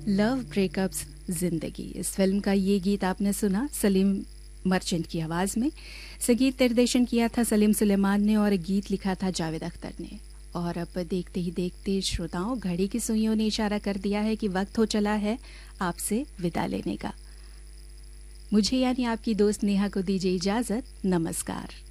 Love breakups जिंदगी, इस film का ये गीत आपने सुना सलीम मर्चेंट की आवाज़ में। संगीत निर्देशन किया था सलीम सुलेमान ने और गीत लिखा था जावेद अख्तर ने। और अब देखते ही देखते श्रोताओं, घड़ी की सुइयों ने इशारा कर दिया है कि वक्त हो चला है आपसे विदा लेने का। मुझे यानी आपकी दोस्त नेहा को दीजिए इजाज़त। नमस्कार।